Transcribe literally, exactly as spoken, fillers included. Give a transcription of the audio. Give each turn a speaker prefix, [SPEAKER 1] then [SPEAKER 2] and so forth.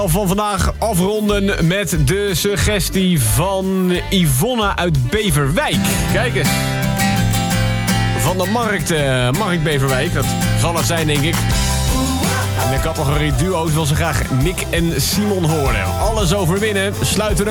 [SPEAKER 1] Van vandaag afronden met de suggestie van Yvonne uit Beverwijk. Kijk eens. Van de markt, uh, markt Beverwijk, dat zal het zijn denk ik. In de categorie duo's wil ze graag Nick en Simon horen. Alles overwinnen, sluiten